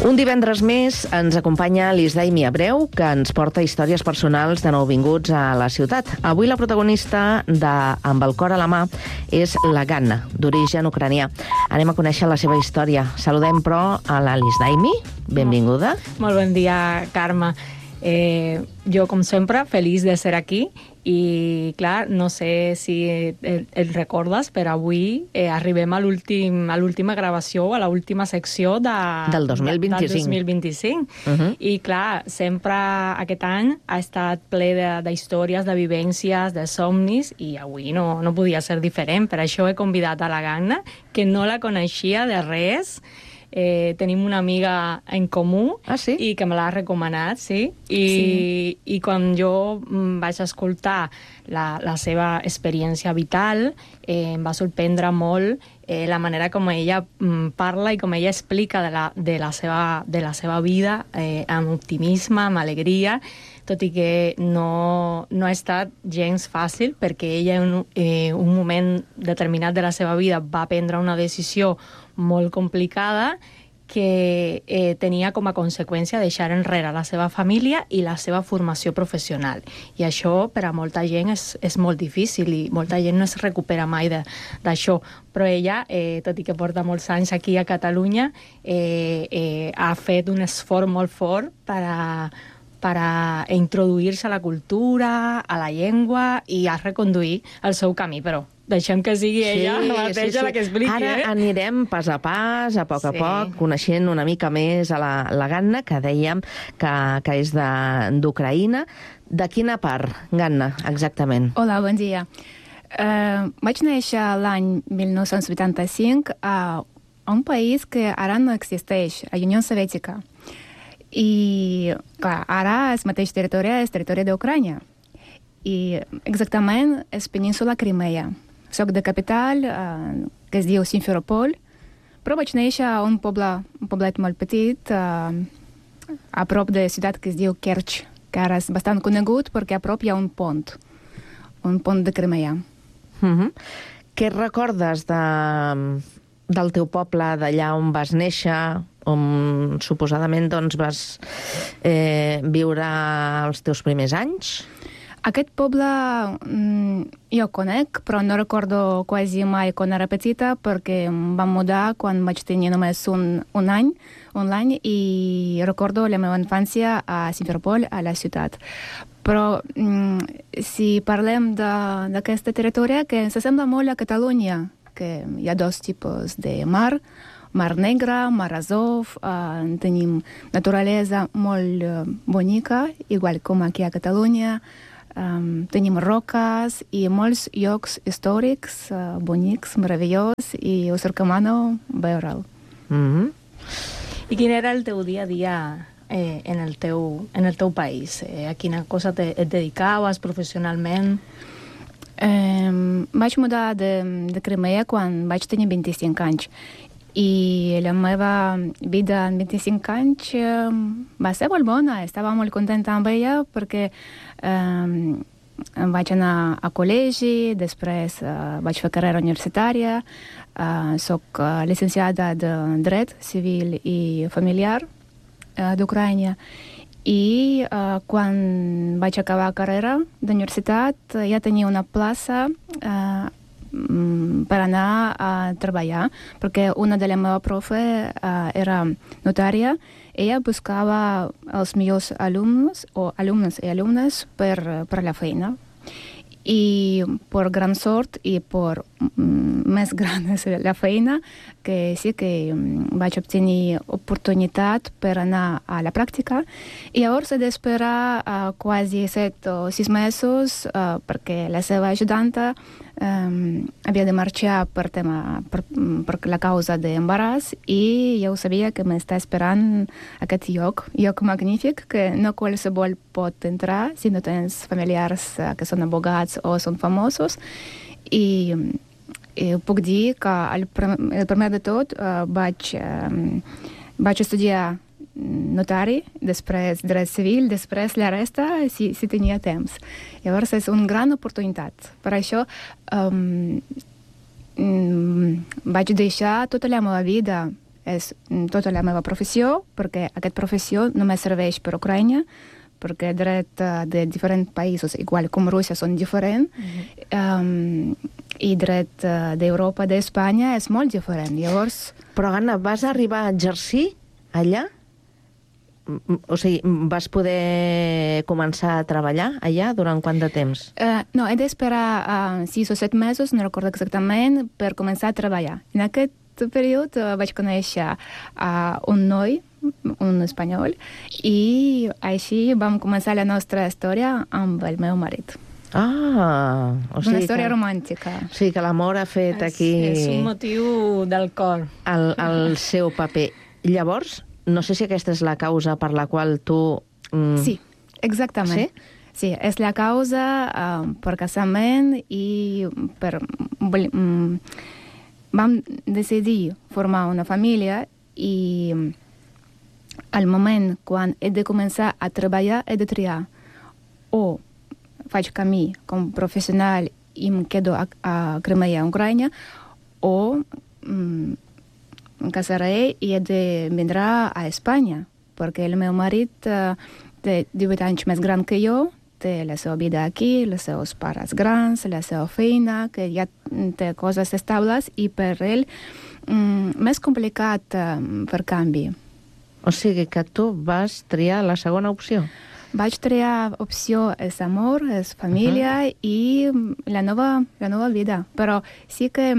Un divendres més ens acompanya l'Isdaimi Abreu, que ens porta històries personals de nouvinguts a la ciutat. Avui la protagonista de Amb el cor a la mà és la Ganna, d'origen ucranià. Anem a conèixer la seva història. Saludem, però, a la l'Isdaimi. Benvinguda. Molt bon dia, Carme. Jo, com sempre, feliç de ser aquí i, clar, no sé si el recordes, però avui arribem a l'última gravació, a l'última secció del 2025. I, clar, sempre aquest any ha estat ple d'històries, de vivències, de somnis, i avui no podia ser diferent. Per això he convidat a la Ganna, que no la coneixia de res. Tenim una amiga en comú i que me l'ha recomanat, sí. I quan jo vaig escoltar la seva experiència vital, em va sorprendre molt la manera com ella parla i com ella explica de la seva vida amb optimisme, amb alegria, tot i que no ha estat gens fàcil, perquè ella en un moment determinat de la seva vida va prendre una decisió molt complicada que tenia com a conseqüència deixar enrere la seva família i la seva formació professional. I això per a molta gent és molt difícil i molta gent no es recupera mai d'això. Però ella, tot i que porta molts anys aquí a Catalunya, ha fet un esforç molt fort per a introduir-se a la cultura, a la llengua i a reconduir el seu camí, però deixem que sigui ella mateixa la que expliqui. Ara anirem pas a pas, a poc, coneixent una mica més a la Ganna, que dèiem que és d'Ucraïna. De quina part, Ganna, exactament? Hola, bon dia. Vaig néixer l'any 1985 a un país que ara no existeix, a Unió Soviètica. I, clar, ara el mateix territori és territori d'Ucrània. I exactament és península Crimea. Soc de capital, que es diu Simferopol, però vaig néixer a un poblet molt petit, a prop de ciutat que es diu Kerch, que ara és bastant conegut perquè a prop hi ha un pont de Crimea. Què recordes del teu poble, d'allà on vas néixer, on suposadament vas viure els teus primers anys? Aquest poble jo conec, però no recordo quasi mai quan era petita, perquè em vam mudar quan vaig tenir només un any i recordo la meva infància a Simferopol, a la ciutat. Però si parlem d'aquesta territori, que s'assembla molt a Catalunya, que hi ha dos tipus de mar Negre, Mar Azov, tenim naturalesa molt bonica, igual com aquí a Catalunya. Tenim roques i molts llocs històrics, bonics, meravellosos, i us recomano veure'l. I quin era el teu dia a dia en el teu país? A quina cosa et dedicaves professionalment? Vaig mudar de Crimea quan vaig tenir 25 anys. I la meva vida en 25 anys va ser molt bona. Estava molt contenta amb ella perquè vaig anar a col·legi, després vaig fer carrera universitària, soc llicenciada de Dret Civil i Familiar d'Ucrània. I quan vaig acabar carrera d'universitat ja tenia una plaça per anar a treballar, perquè una de la meva profe era notària. Ella buscava els millors alumnes i alumnes per la feina. I per gran sort i per més gran és la feina, que sí que vaig obtenir oportunitat per anar a la pràctica. I llavors he d'esperar quasi 7 o 6 mesos perquè la seva ajudanta havia de marxar per la causa d'embaràs, i jo sabia que m'està esperant aquest lloc magnífic, que no qualsevol pot entrar si no tens familiars que són abogats o són famosos. I puc dir que el primer de tot vaig estudiar notari, després dret civil, després la resta si tenia temps. Llavors és una gran oportunitat. Per això vaig deixar tota la meva vida és tota la meva professió, perquè aquesta professió només serveix per Ucraïna, perquè el dret de diferents països, igual com Rússia, són diferents, i dret d'Europa, d'Espanya, és molt diferent. Llavors... Però, Anna, vas arribar a exercir allà? O sigui, vas poder començar a treballar allà durant quant de temps? No, he d'esperar 6 o 7 mesos, no recordo exactament, per començar a treballar. En aquest període vaig conèixer un noi, un espanyol, i així vam començar la nostra història amb el meu marit. Ah! O sigui una història romàntica. O sigui que l'amor ha fet aquí... És un motiu del cor. El seu paper. Llavors, no sé si aquesta és la causa per la qual tu... Sí, exactament. Sí? Sí, és la causa per casament i per... vam decidir formar una família i al moment quan he de començar a treballar he de triar o faig camí com professional i em quedo a Crimea, Ucraïna, o em casaré i he de vindre a Espanya, perquè el meu marit té 18 anys més gran que jo, té la seva vida aquí, els seus pares grans, la seva feina, que ja té coses estables, i per ell més complicat per canvi. O sigui que tu vas triar la segona opció. Vaig triar opció és amor, és família i la nova vida. Però sí que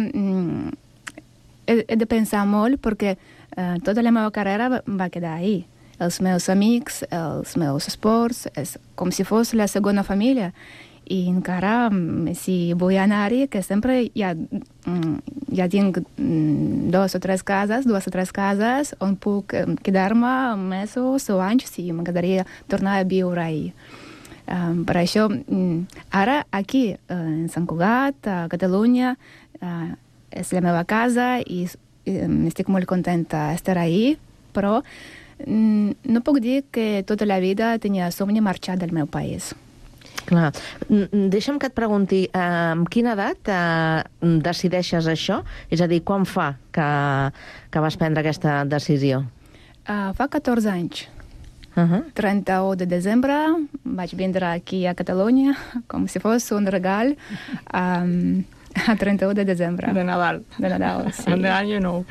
he de pensar molt perquè tota la meva carrera va quedar ahí. Els meus amics, els meus esports, és com si fos la segona família. I encara, si vull anar-hi, que sempre ja tinc 2 o 3 cases on puc quedar-me mesos o anys si m'agradaria tornar a viure ahí. Per això, ara aquí, en Sant Cugat, a Catalunya, és la meva casa i estic molt contenta d'estar ahí, però no puc dir que tota la vida tenia somni marxar del meu país. Clar. Deixa'm que et pregunti, amb quina edat decideixes això? És a dir, quan fa que vas prendre aquesta decisió? Fa 14 anys. 31 de desembre vaig vindre aquí a Catalunya com si fos un regal a 31 de desembre. De Nadal. De Nadal, sí. De any nou.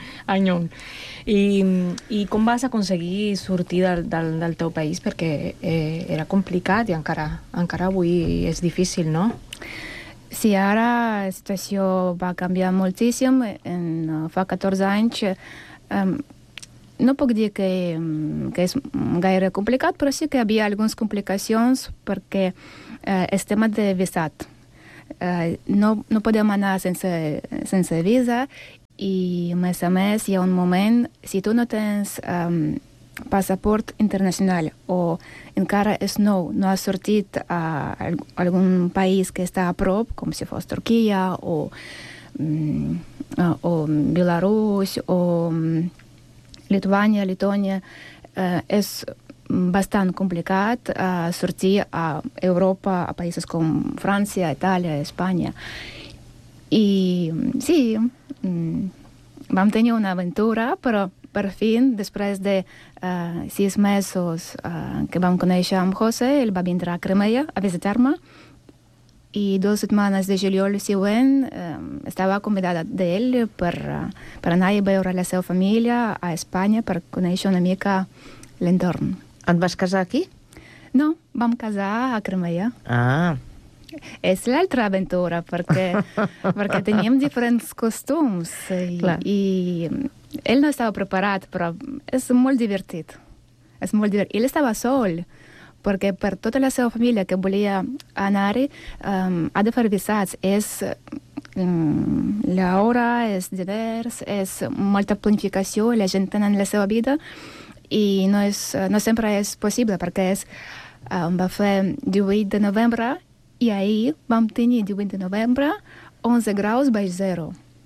I com vas aconseguir sortir del teu país? Perquè era complicat i encara avui és difícil, no? Sí, ara la situació va canviar moltíssim. Fa 14 anys no puc dir que és gaire complicat, però sí que hi havia algunes complicacions perquè el tema de visat. No podem anar sense visa i, a més, hi ha un moment, si tu no tens passaport internacional o encara és nou, no has sortit a algun país que està a prop, com si fos Turquia o Belarus o Lituània, Letònia, és bastant complicat sortir a Europa, a països com França, Itàlia, Espanya. I sí, vam tenir una aventura, però per fi, després de 6 mesos que vam conèixer amb José, ell va vindre a Crimea a visitar-me i 2 setmanes de juliol següent estava convidada d'ell per anar a veure la seva família a Espanya per conèixer una mica l'entorn. Et vas casar aquí? No, vam casar a Crimea. Ah. És l'altra aventura, perquè teníem diferents costums i ell no estava preparat, però és molt divertit. És molt divertit. Ell estava sol, perquè per tota la seva família que volia anar-hi ha de fer visats. L'hora, és diners, és molta planificació, la gent tenen la seva vida i no sempre és possible, perquè va fer 18 de novembre i ahir vam tenir 18 de novembre 11 graus baix zero.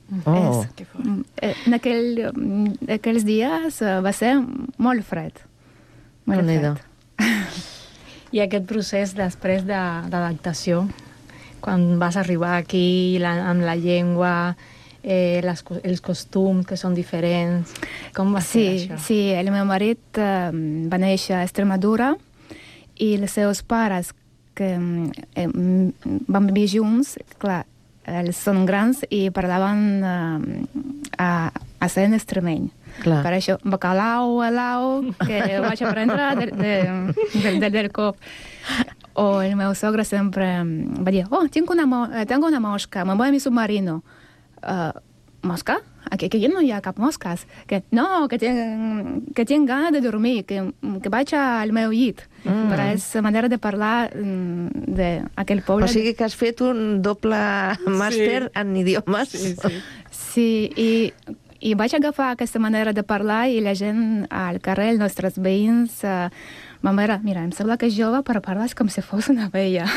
En aquells dies va ser molt fred. Molt fred. I aquest procés després d'adaptació, quan vas arribar aquí amb la llengua, els costums que són diferents. Com va ser això? Sí, el meu marit va néixer a Extremadura i els seus pares que van vivir junts, clar, ells són grans i parlaven accent extremeny. Clar. Per això, bacalao, alau, que vaig aprendre del cop. O el meu sogre sempre va dir, tengo una mosca, me voy a mi submarino. ¿Mosca? Aquí no hi ha cap mosques. No, que tinc ganes de dormir, que vaig al meu llit. Però és manera de parlar d'aquell poble. O sigui que has fet un doble màster en idiomes. Sí, i vaig agafar aquesta manera de parlar i la gent al carrer, els nostres veïns, van veure, mira, em sembla que és jove, però parles com si fos una vella.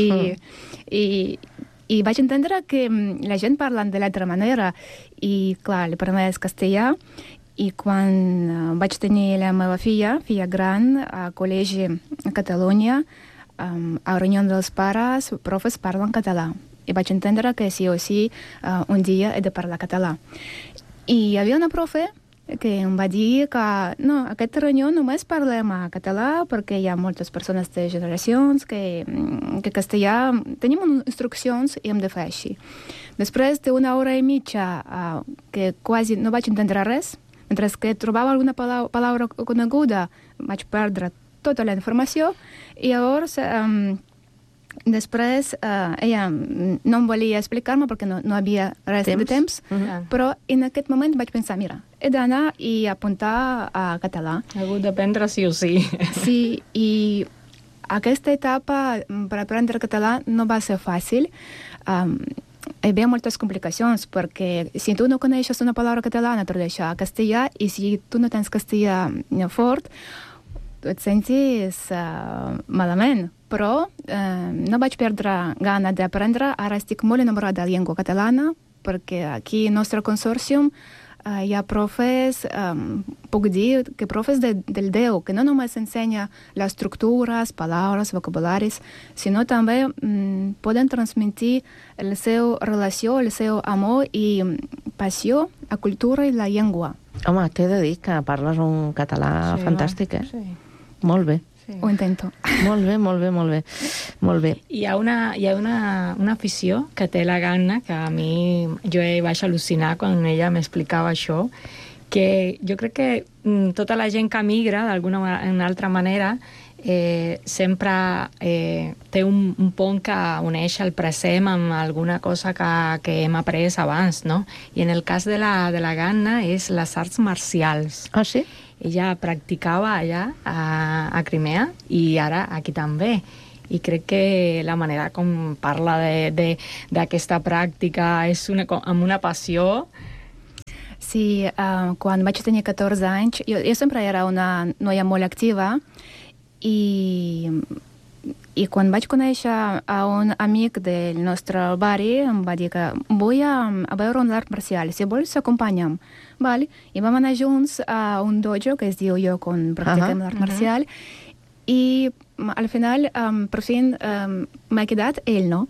I vaig entendre que la gent parla de l'altra manera i, clar, el primer és castellà i quan vaig tenir la meva filla gran, a col·legi a Catalunya, a reunió dels pares, profes parlen català. I vaig entendre que sí o sí un dia he de parlar català. I hi havia una profe que em va dir que no, a aquesta reunió només parlem a català perquè hi ha moltes persones de generacions que castellà tenim instruccions i hem de fer així. Després d'una hora i mitja que quasi no vaig entendre res, mentre que trobava alguna paraula coneguda vaig perdre tota la informació i llavors després ella no em volia explicar-me perquè no havia res de temps, però en aquest moment vaig pensar, mira, he d'anar i apuntar a català. Ha hagut d'aprendre sí o sí. Sí, i aquesta etapa per aprendre català no va ser fàcil. Hi havia moltes complicacions perquè si tu no coneixes una paraula catalana tradueixes a castellà i si tu no tens castellà fort, tu et sentis malament. Però no vaig perdre gana d'aprendre. Ara estic molt enamorada de la llengua catalana perquè aquí al nostre consòrcium hi ha profes, puc dir que profes del 10, que no només ensenya les estructures, paraules, vocabularis, sinó també poden transmetre la seva relació, el seu amor i passió a cultura i la llengua. Home, t'he de dir que parles un català fantàstic, Sí. Molt bé. Ho intento. Molt bé, molt bé, molt bé. Molt bé. Hi ha una afició que té la Ganna que a mi jo vaig al·lucinar quan ella m'explicava això, que jo crec que tota la gent que migra d'alguna altra manera sempre té un pont que uneix el present amb alguna cosa que hem après abans, no? I en el cas de la Ganna és les arts marcials. Ah, sí? Ella practicava allà a Crimea i ara aquí també. I crec que la manera com parla d'aquesta pràctica és amb una passió. Sí, quan vaig tenir 14 anys, jo sempre era una noia molt activa i quan vaig conèixer a un amic del nostre barri em va dir que vull a veure un art marcial, si vols acompanya'm. Vale? I vam anar junts a un dojo que es diu lloc on practiquem l'art marcial i al final per fi m'ha quedat ell, no?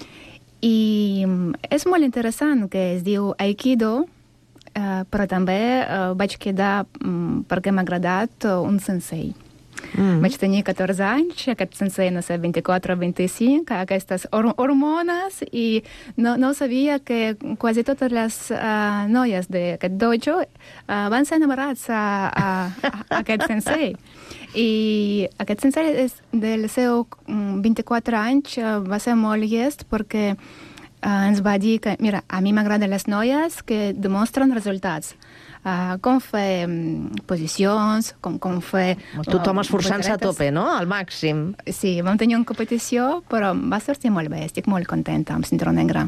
I és molt interessant que es diu Aikido, però també vaig quedar perquè m'ha agradat un sensei. Vaig tenir 14 anys, aquest sensei, no sé, 24 o 25, aquestes hormones, i no sabia que quasi totes les noies d'aquest dojo van ser enamorats a aquest sensei. I aquest sensei del seu 24 anys va ser molt llest perquè ens va dir que, mira, a mi m'agraden les noies que demostren resultats. Com fer posicions, com fer... Tothom esforçant-se a tope, no? Al màxim. Sí, vam tenir una competició, però va sortir molt bé. Estic molt contenta amb cinturó negre.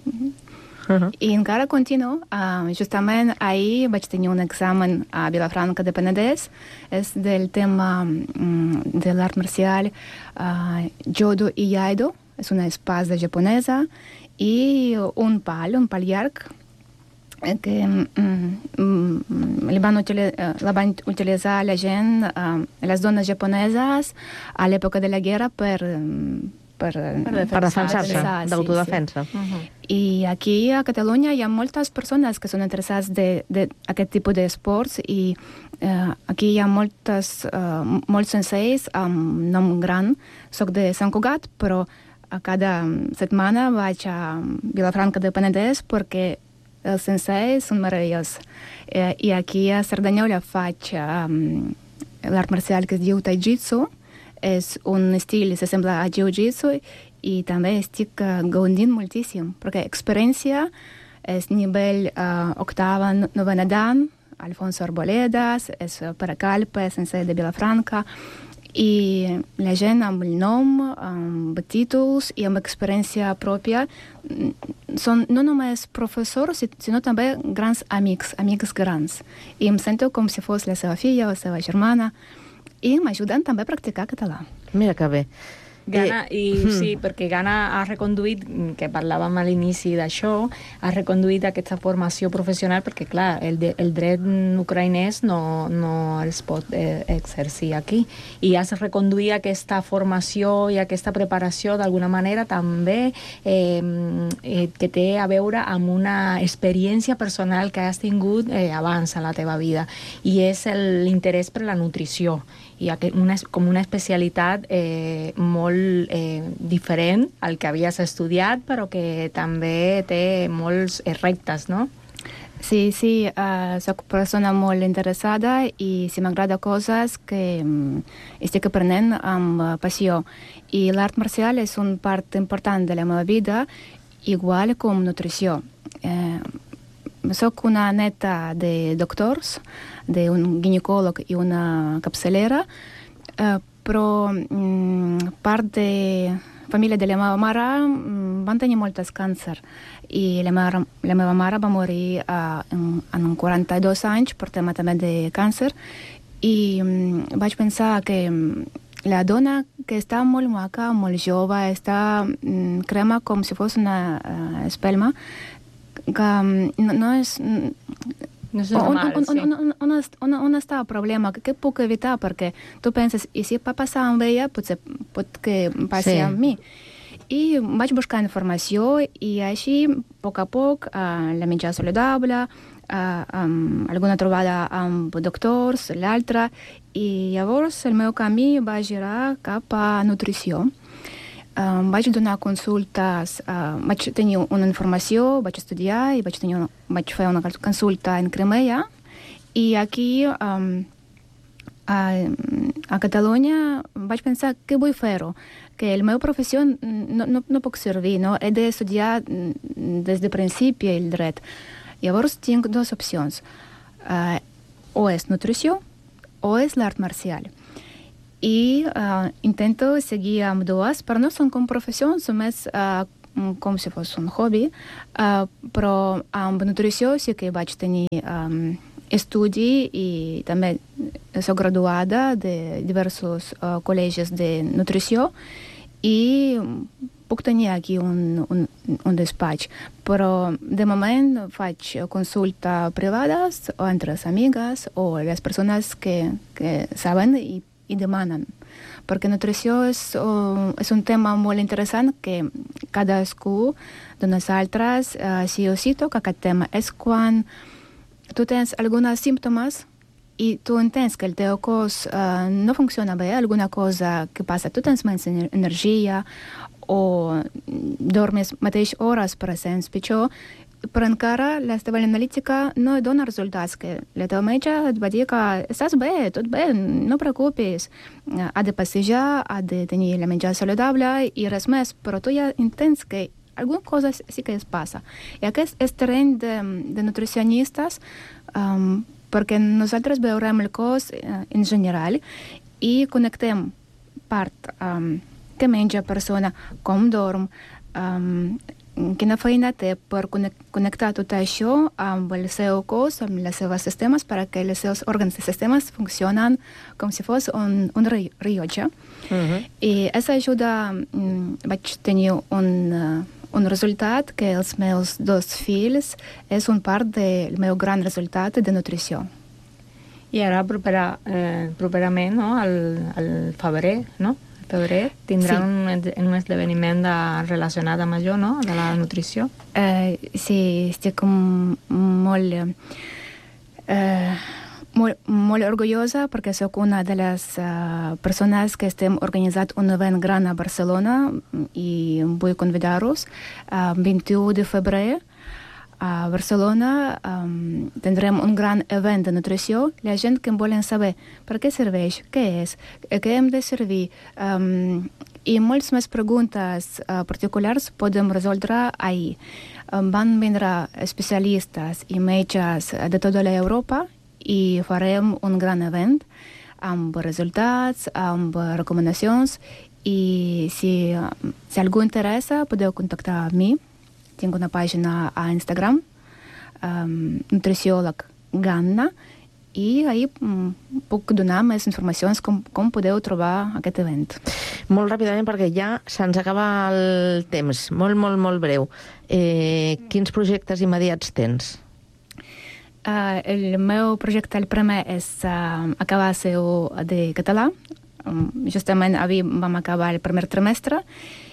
I encara continuo. Justament ahir vaig tenir un examen a Vilafranca de Penedès. És del tema de l'art marcial Jodo i Iaido. És una espasa japonesa i un pal llarg que la van utilitzar la gent, les dones japoneses a l'època de la guerra per per defensar-se, d'autodefensa. I aquí a Catalunya hi ha moltes persones que són interessades d'aquest tipus d'esports i aquí hi ha molts senseis amb nom gran. Soc de Sant Cugat, però cada setmana vaig a Vilafranca del Penedès perquè els senseis són meravellosos. I aquí a Cerdanyola faig l'art marcial que es diu Tai-Jitsu. És un estil que s'assembla a Jiu-Jitsu i també estic gaudint moltíssim, perquè experiència és nivell octava, novena dan, Alfonso Arboledas, és Paracalpa, sensei de Vilafranca, i la gent amb el nom, amb títols i amb experiència pròpia són no només professors, sinó també grans amics grans. I em sento com si fos la seva filla o la seva germana i m'ajuden també a practicar català. Mira que bé. Ghana, sí, perquè Ghana ha reconduït, que parlàvem a l'inici d'això, ha reconduït aquesta formació professional perquè, clar, el dret ucraïnès no els pot exercir aquí. I has reconduït aquesta formació i aquesta preparació d'alguna manera també que té a veure amb una experiència personal que has tingut abans a la teva vida. I és l'interès per la nutrició. I com una especialitat molt diferent al que havies estudiat, però que també té molts reptes, no? Sí, soc persona molt interessada i si m'agrada coses que estic aprenent amb passió. I l'art marcial és una part important de la meva vida, igual com nutrició. Soc una neta de doctors, d'un ginecòleg i una capçalera, però part de família de la meva mare van tenir moltes càncer i la meva mare va morir en 42 anys per tema també de càncer i vaig pensar que la dona que està molt maca, molt jove, està crema com si fos una espelma, que no és... No és normal, on està el problema? Què puc evitar? Perquè tu penses, i si va passar amb ella, potser pot que passi amb mi. I vaig buscar informació i així, a poc, la menjar saludable, alguna trobada amb doctors, l'altra, i llavors el meu camí va girar cap a nutrició. Vaig donar consultes, vaig tenir una informació, vaig estudiar i vaig fer una consulta en Crimea i aquí a Catalunya vaig pensar que vull fer-ho, que la meva professió no puc servir, no? He d'estudiar des de principi el dret. Llavors tinc dues opcions, o és nutrició o és l'art marcial. I intento seguir amb dues, però no són com professions, només com si fos un hobby, però amb nutrició sí que vaig tenir estudi i també soc graduada de diversos col·legis de nutrició i puc tenir aquí un despatx, però de moment faig consulta privades o entre les amigues o les persones que saben i demanen, perquè nutrició és un tema molt interessant que cadascú de nosaltres sí o sí toca aquest tema. És quan tu tens alguns símptomes i tu entens que el teu cos no funciona bé, alguna cosa que passa, tu tens menys energia o dormes mateix hores, per exemple, pitjor, però encara la teva analítica no dona resultats, que la teva metge et va dir que estàs bé, tot bé, no preocupis, ha de passejar, ha de tenir la menjar saludable i res més, però tu ja entens que alguna cosa sí que es passa. I aquest és terreny de nutricionistes, perquè nosaltres veurem el cos en general i connectem part que menja persona, com dorm, quina feina té per connectar tot això amb el seu cos, amb els seus sistemes, perquè els seus òrgans i sistemes funcionen com si fos un rellotge. I aquesta ajuda vaig tenir un resultat que els meus dos fills és un part del meu gran resultat de nutrició. I ara properament, no? al febrer, no? febrer, tindran un esdeveniment relacionat amb això, no?, de la nutrició. Sí, estic molt orgullosa perquè sóc una de les persones que estem organitzant un event gran a Barcelona i vull convidar-vos. 21 de febrer a Barcelona tindrem un gran event de nutrició. La gent que volen saber per què serveix, què és, què hem de servir i moltes més preguntes particulars podem resoldre ahir. Van vindre especialistes i metges de tota l'Europa i farem un gran event amb resultats, amb recomanacions i si algú interessa podeu contactar a mi. Tinc una pàgina a Instagram, nutriòleg Ganna, i ahir puc donar més informacions com podeu trobar aquest event. Molt ràpidament, perquè ja se'ns acaba el temps. Molt, molt, molt breu. Quins projectes immediats tens? El meu projecte, el primer, és acabar seu de català. Justament avui vam acabar el primer trimestre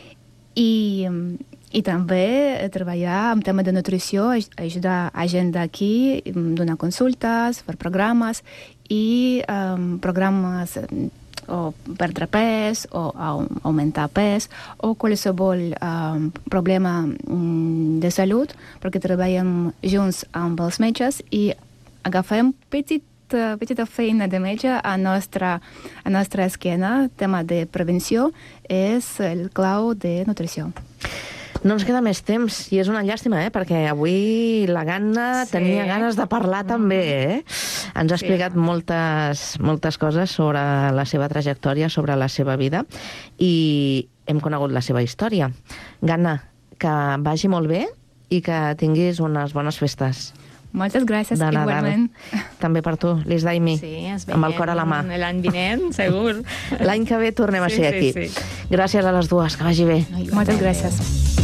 i també treballar amb tema de nutrició, ajudar a gent d'aquí, donar consultes, fer programes i programes o perdre pes o augmentar pes o qualsevol problema de salut, perquè treballem junts amb els metges i agafem petita feina de metge a nostra esquena. Tema de prevenció és el clau de nutrició. No ens queda més temps, i és una llàstima, perquè avui la Ganna tenia ganes de parlar també, Ens ha explicat moltes coses sobre la seva trajectòria, sobre la seva vida, i hem conegut la seva història. Ganna, que vagi molt bé i que tinguis unes bones festes. Moltes gràcies, igualment. També per tu, Liz Daimi, amb el cor a la mà. L'any vinent, segur. L'any que ve tornem a ser aquí. Gràcies a les dues, que vagi bé. Moltes gràcies.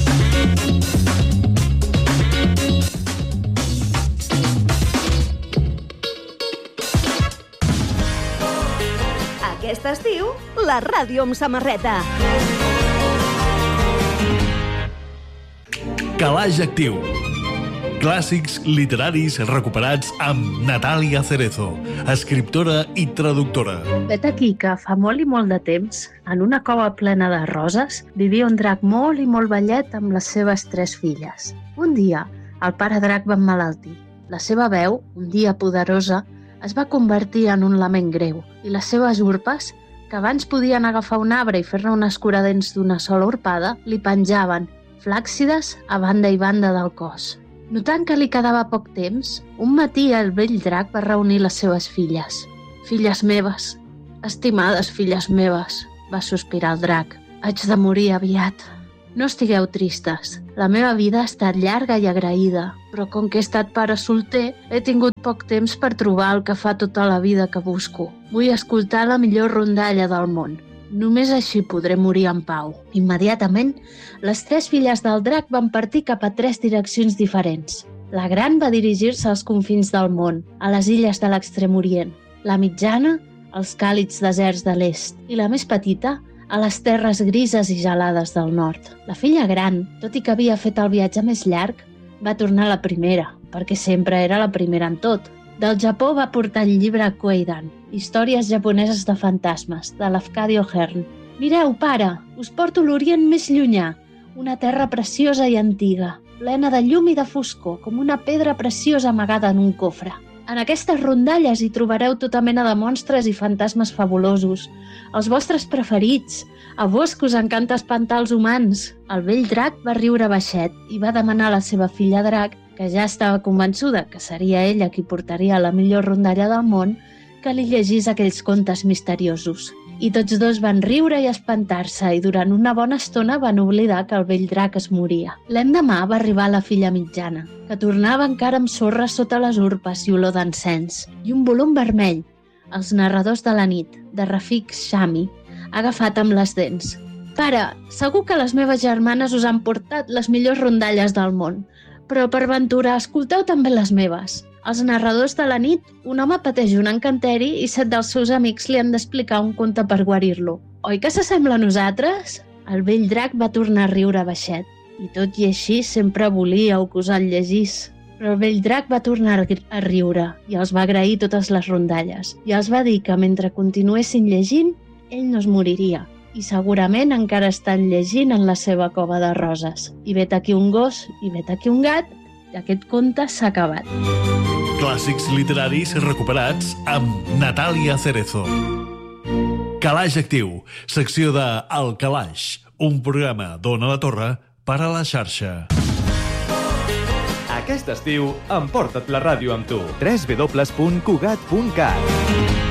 Aquest estiu, la ràdio amb samarreta. Calaix Actiu. Clàssics literaris recuperats amb Natàlia Cerezo, escriptora i traductora. Vet aquí que fa molt i molt de temps, en una cova plena de roses, vivia un drac molt i molt vellet amb les seves 3 filles. Un dia, el pare drac va emmalaltir. La seva veu, un dia poderosa, es va convertir en un lament greu i les seves urpes, que abans podien agafar un arbre i fer-ne un escuradents d'una sola urpada, li penjaven, flàccides a banda i banda del cos. Notant que li quedava poc temps, un matí el vell drac va reunir les seves filles. «Filles meves, estimades filles meves», va sospirar el drac. «Haig de morir aviat. No estigueu tristes. La meva vida ha estat llarga i agraïda, però com que he estat pare solter, he tingut poc temps per trobar el que fa tota la vida que busco. Vull escoltar la millor rondalla del món. Només així podré morir en pau». Immediatament, les 3 filles del drac van partir cap a 3 direccions diferents. La gran va dirigir-se als confins del món, a les illes de l'Extrem Orient. La mitjana, als càlids deserts de l'est. I la més petita, a les terres grises i gelades del nord. La filla gran, tot i que havia fet el viatge més llarg, va tornar a la primera, perquè sempre era la primera en tot. Del Japó va portar el llibre Kweidan, Històries japoneses de fantasmes, de l'Afcadio Hearn. «Mireu, pare, us porto l'Orient més llunyà, una terra preciosa i antiga, plena de llum i de foscor, com una pedra preciosa amagada en un cofre. En aquestes rondalles hi trobareu tota mena de monstres i fantasmes fabulosos, els vostres preferits. A vos que us encanta espantar els humans». El vell drac va riure baixet i va demanar a la seva filla drac, que ja estava convençuda que seria ella qui portaria la millor rondalla del món, que li llegís aquells contes misteriosos. I tots dos van riure i espantar-se i durant una bona estona van oblidar que el vell drac es moria. L'endemà va arribar la filla mitjana, que tornava encara amb sorra sota les urpes i olor d'encens, i un volum vermell, Els narradors de la nit, de Rafik Shami, agafat amb les dents. «Pare, segur que les meves germanes us han portat les millors rondalles del món, però per ventura escolteu també les meves. Els narradors de la nit, un home pateix un encanteri i 7 dels seus amics li han d'explicar un conte per guarir-lo. Oi que s'assembla a nosaltres? El vell drac va tornar a riure baixet, i tot i així sempre volíeu que us el llegís. Però el vell drac va tornar a riure i els va agrair totes les rondalles i els va dir que mentre continuessin llegint, ell no es moriria i segurament encara estan llegint en la seva cova de roses. I vet aquí un gos i vet aquí un gat i aquest conte s'ha acabat. Clàssics literaris recuperats amb Natàlia Cerezo. Calaix Actiu, secció de El Calaix, un programa d'Ona la Torre per a la xarxa. Aquest estiu, emporta't la ràdio amb tu. www.cugat.cat